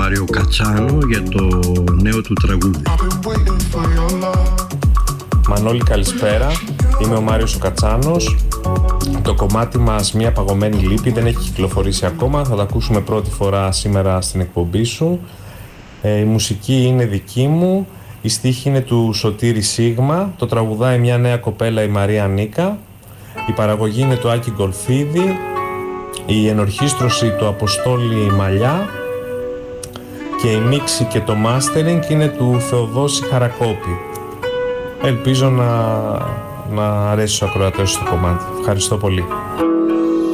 Μάριο Κατσάνο για το νέο του τραγούδι. Μανώλη, καλησπέρα. Είμαι ο Μάριος ο Κατσάνος. Το κομμάτι μας «Μια παγωμένη λύπη» δεν έχει κυκλοφορήσει ακόμα. Θα το ακούσουμε πρώτη φορά σήμερα στην εκπομπή σου. Η μουσική είναι δική μου. Η στίχη είναι του Σωτήρη Σίγμα. Το τραγουδάει μια νέα κοπέλα, η Μαρία Νίκα. Η παραγωγή είναι του Άκη Γκολφίδη. Η ενορχήστρωση του Αποστόλη Μαλιά. Και η μίξη και το mastering είναι του Θεοδόση Χαρακόπη. Ελπίζω να αρέσει στους ακροατές στο κομμάτι. Ευχαριστώ πολύ.